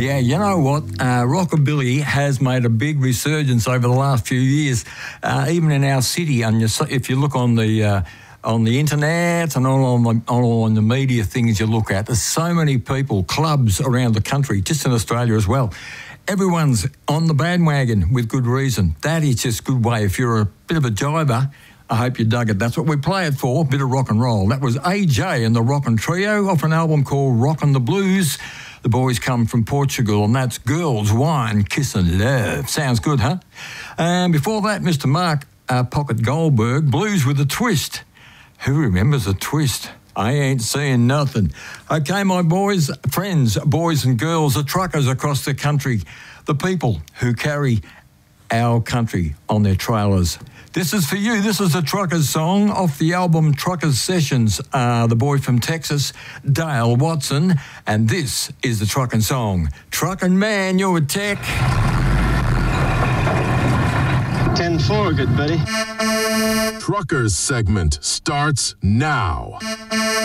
Yeah, you know what? Rockabilly has made a big resurgence over the last few years, even in our city. And if you look on the internet and all on the media things you look at, there's so many people, clubs around the country, just in Australia as well. Everyone's on the bandwagon with good reason. That is just a good way. If you're a bit of a jiver, I hope you dug it. That's what we play it for, a bit of rock and roll. That was AJ and the Rockin' Trio off an album called Rockin' the Blues. The boys come from Portugal, and that's Girls, Wine, Kiss and Love. Sounds good, huh? And before that, Mr. Mark Pocket Goldberg, Blues with a Twist. Who remembers a twist? I ain't saying nothing. Okay, my boys, friends, boys and girls, the truckers across the country, the people who carry our country on their trailers. This is for you. This is a Truckers song off the album Truckers Sessions. The boy from Texas, Dale Watson, and this is the Truckin' song. Truckin' man, you're a tech. 10-4, good buddy. Truckers segment starts now.